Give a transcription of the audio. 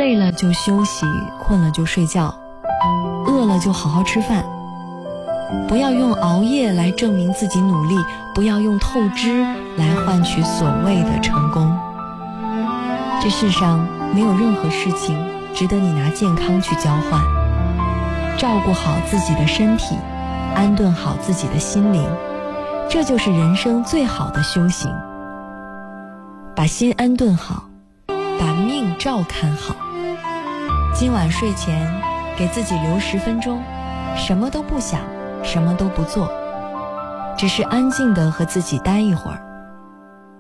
累了就休息，困了就睡觉，饿了就好好吃饭。不要用熬夜来证明自己努力，不要用透支来换取所谓的成功。这世上没有任何事情值得你拿健康去交换。照顾好自己的身体，安顿好自己的心灵，这就是人生最好的修行。把心安顿好，把命照看好。今晚睡前给自己留10分钟，什么都不想，什么都不做，只是安静地和自己待一会儿。